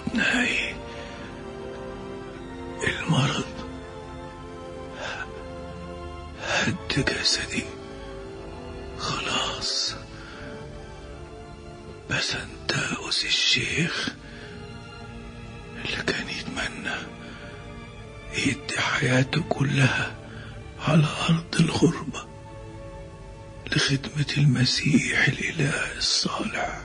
أبنائي، المرض هد جسدي خلاص. بسنتاؤس الشيخ اللي كان يتمنى يدي حياته كلها على أرض الغربة لخدمة المسيح الإله الصالح،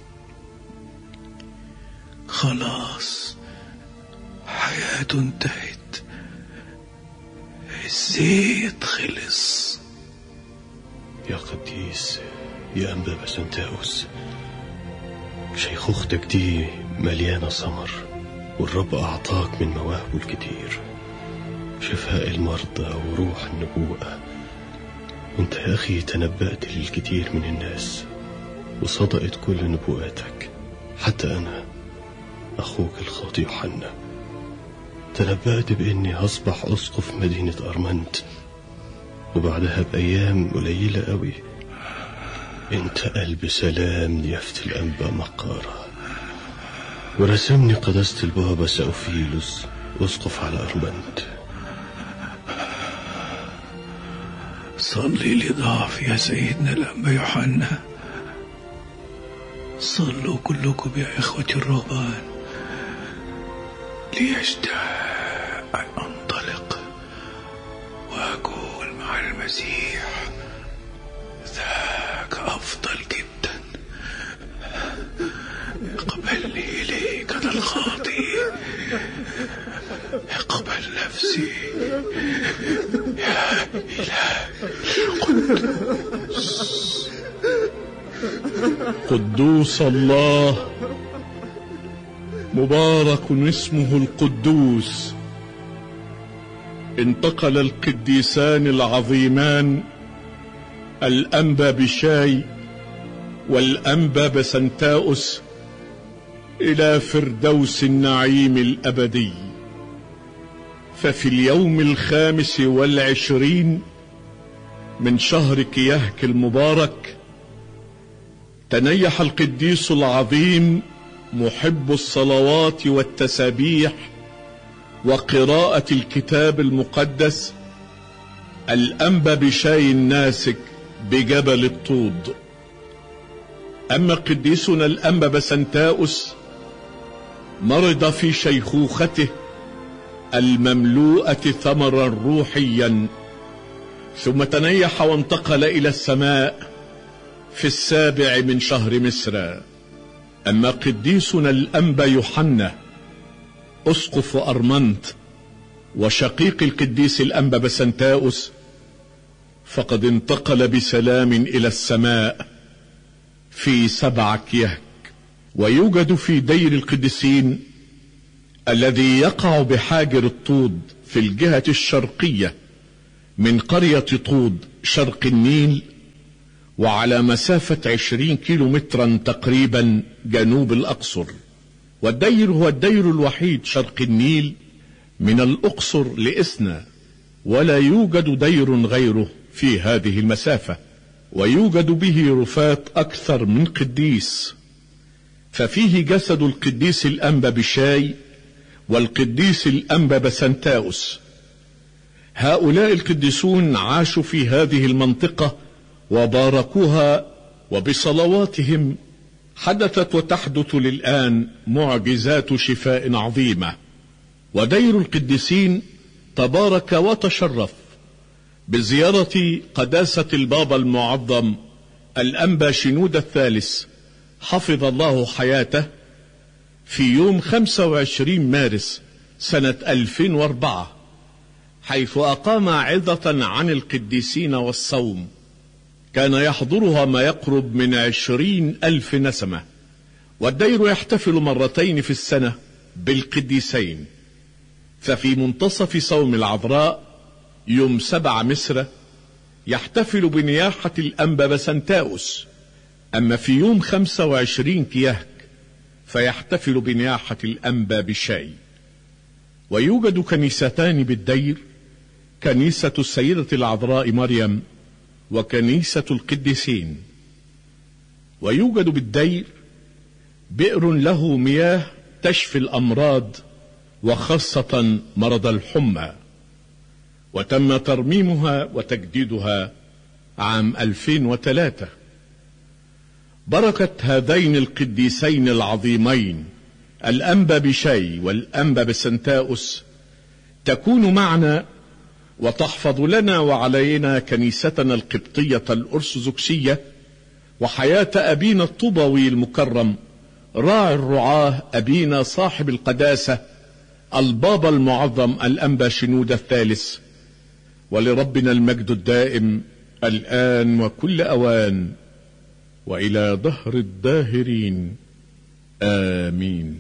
خلاص حياته انتهت، الزيت خلص. يا قديس يا أنبا بسنتاؤس، شيخوختك دي مليانة ثمر، والرب أعطاك من مواهبه الكتير، شفاء المرضى وروح النبوءة. وانت يا أخي تنبأت للكثير من الناس وصدقت كل نبوءاتك. حتى أنا أخوك الخاطئ يوحنا تنبأت بإني هصبح أسقف مدينة أرمنت، وبعدها بأيام قليلة قوي انتقل بسلام ليافة الأنبا مقارة، ورسمني قداسة البابا سأوفيلوس أسقف على أرمنت. صلي لضعف يا سيدنا الأنبا يوحنا، صلوا كلكم يا إخوتي الرهبان ليشتاق أن أنطلق وأكون مع المسيح، ذاك أفضل جدا. اقبلني إليك أنا الخاطئ، اقبل نفسي يا إله القدوس. قدوس الله مبارك اسمه القدوس. انتقل القديسان العظيمان الأنبا بشاي والأنبا بسنتاؤس إلى فردوس النعيم الأبدي. ففي اليوم 25 من شهر كيهك المبارك تنيح القديس العظيم محب الصلوات والتسابيح وقراءة الكتاب المقدس الأنبا بشاي الناسك بجبل الطود. أما قديسنا الأنبا بسنتاؤس مرض في شيخوخته المملوءة ثمرا روحيا، ثم تنيح وانتقل إلى السماء في 7 من شهر مصر. أما قديسنا الأنبا يوحنا أسقف أرمنت وشقيق القديس الأنبا بسنتاؤس فقد انتقل بسلام إلى السماء في 7 كيهك. ويوجد في دير القديسين الذي يقع بحاجر الطود في الجهة الشرقية من قرية طود شرق النيل، وعلى مسافة 20 كيلومترا تقريبا جنوب الأقصر. والدير هو الدير الوحيد شرق النيل من الأقصر لإسنا، ولا يوجد دير غيره في هذه المسافة، ويوجد به رفات أكثر من قديس. ففيه جسد القديس الأنبا بشاي والقديس الأنبا بسنتاؤس. هؤلاء القديسون عاشوا في هذه المنطقة وباركوها، وبصلواتهم حدثت وتحدث للآن معجزات شفاء عظيمة. ودير القديسين تبارك وتشرف بزيارة قداسة البابا المعظم الأنبا شنودة الثالث حفظ الله حياته في يوم 25 مارس سنة 2004، حيث أقام عظة عن القديسين والصوم كان يحضرها ما يقرب من 20,000 نسمة. والدير يحتفل مرتين في السنة بالقديسين، ففي منتصف صوم العذراء يوم 7 مصر يحتفل بنياحة الأنبا بسنتاؤس، أما في يوم 25 كيهك فيحتفل بنياحة الأنبا بشاي. ويوجد كنيستان بالدير، كنيسة السيدة العذراء مريم وكنيسة القديسين. ويوجد بالدير بئر له مياه تشفي الأمراض وخاصة مرض الحمى، وتم ترميمها وتجديدها عام 2003. بركة هذين القديسين العظيمين الأنبا بشاي والأنبا بسنتاؤس تكون معنا وتحفظ لنا وعلينا كنيستنا القبطية الأرثوذكسية وحياة أبينا الطوباوي المكرم راعي الرعاة أبينا صاحب القداسة البابا المعظم الأنبا شنودة الثالث، ولربنا المجد الدائم الآن وكل أوان وإلى دهر الداهرين آمين.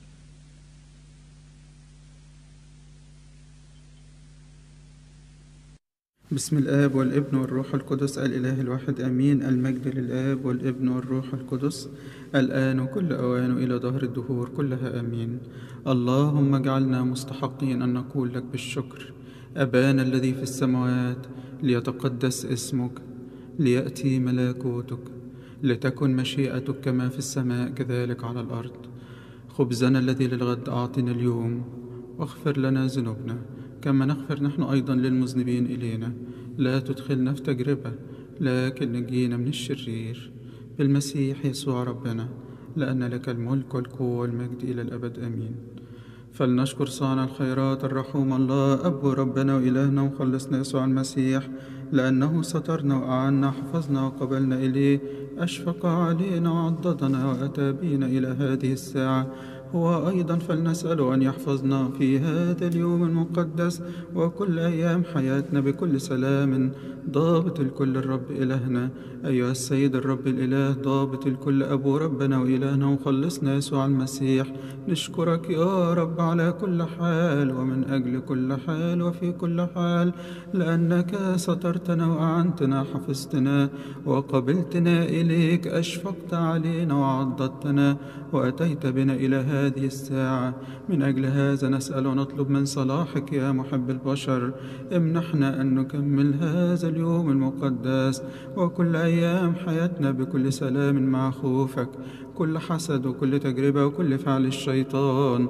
بسم الآب والابن والروح القدس الإله الواحد آمين. المجد للآب والابن والروح القدس الآن وكل أوان إلى دهر الدهور كلها آمين. اللهم اجعلنا مستحقين أن نقول لك بالشكر: أبانا الذي في السماوات، ليتقدس اسمك، ليأتي ملكوتك، لتكن مشيئتك كما في السماء كذلك على الأرض. خبزنا الذي للغد أعطنا اليوم، واغفر لنا ذنوبنا كما نغفر نحن أيضا للمذنبين إلينا، لا تدخلنا في تجربة لكن نجينا من الشرير، بالمسيح يسوع ربنا، لأن لك الملك والقوة والمجد إلى الأبد آمين. فلنشكر صانع الخيرات الرحوم الله أب ربنا وإلهنا ومخلصنا يسوع المسيح، لأنه سترنا وأعنا حفظنا وقبلنا إليه، أشفق علينا وعضدنا وأتى بنا إلى هذه الساعة. هو أيضا فلنسأله أن يحفظنا في هذا اليوم المقدس وكل أيام حياتنا بكل سلام، ضابط الكل الرب إلهنا أيها السيد الرب الإله، ضابط الكل أبو ربنا وإلهنا ومخلصنا يسوع المسيح. نشكرك يا رب على كل حال ومن أجل كل حال وفي كل حال، لأنك سترتنا وأعنتنا، حفظتنا وقبلتنا إليك، أشفقت علينا وعضدتنا وأتيت بنا إلى هذه الساعة. من أجل هذا نسأل ونطلب من صلاحك يا محب البشر، امنحنا أن نكمل هذا اليوم المقدس وكل أيام حياتنا بكل سلام مع خوفك، كل حسد وكل تجربة وكل فعل الشيطان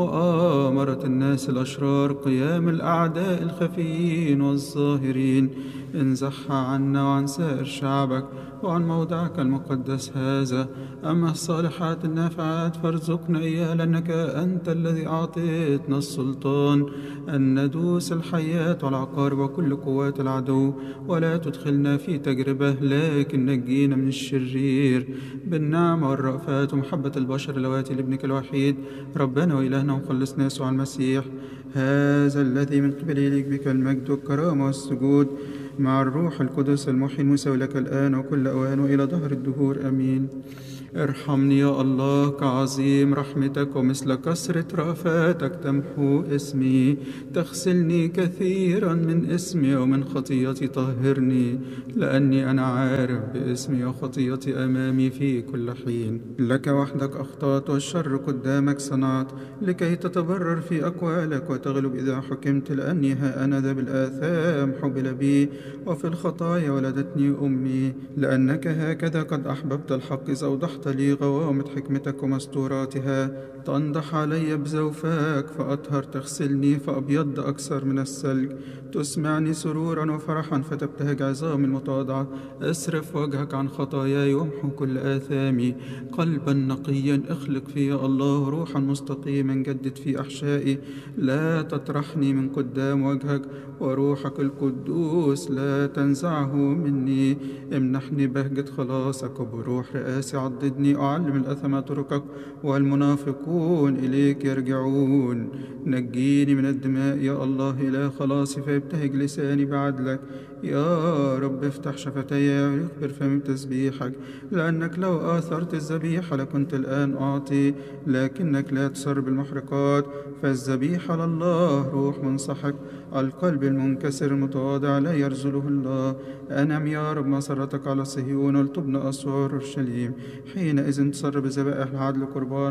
وآمرة الناس الأشرار، قيام الأعداء الخفيين والظاهرين، انزحها عنا وعن سائر شعبك وعن موضعك المقدس هذا. أما الصالحات النافعات فارزقنا إياها، لأنك أنت الذي أعطيتنا السلطان أن ندوس الحيات والعقارب وكل قوات العدو، ولا تدخلنا في تجربة لكن نجينا من الشرير، بالنعمة والرأفات ومحبة البشر اللواتي لابنك الوحيد ربنا وإلهنا ومخلصنا يسوع المسيح، هذا الذي من قبله ليك بك المجد والكرامة والسجود مع الروح القدس المحيي المساوي لك الآن وكل أوان وإلى دهر الدهور آمين. ارحمني يا الله كعظيم رحمتك ومثل كثرة رأفاتك تمحو اسمي، تغسلني كثيرا من اسمي ومن خطيتي طهرني، لأني أنا عارف باسمي وخطيتي أمامي في كل حين. لك وحدك أخطأت والشر قدامك صنعت، لكي تتبرر في أقوالك وتغلب إذا حكمت، لأني ها أنا ذا بالآثام حبل بي وفي الخطايا ولدتني أمي، لأنك هكذا قد أحببت الحق إذ أوضحت لي غوامض حكمتك ومستوراتها، تنضح علي بزوفاك فأطهر، تغسلني فأبيض أكثر من الثلج، تسمعني سرورا وفرحا فتبتهج عظامي المتواضعة، اصرف وجهك عن خطاياي وامحو كل آثامي، قلبا نقيا اخلق في يا الله، روحا مستقيما جدد في أحشائي، لا تطرحني من قدام وجهك، وروحك القدوس لا تنزعه مني، امنحني بهجة خلاصك وبروح رئاسي عضدني، أعلم الأثم طرقك والمنافقون إليك يرجعون، نجيني من الدماء يا الله إله خلاصي، فيبتهج لساني بعدلك يا رب، افتح شفتي ويخبر فمي بتسبيحك، لأنك لو آثرت الذبيحة لكنت الآن أعطي، لكنك لا تسر بالمحرقات، فالذبيحة لله روح منسحق، القلب المنكسر المتواضع لا يرزله الله. أنم يا رب مسرتك على صهيون ولتبنى أسوار أورشليم، حينئذ تسر بذبائح العدل قربان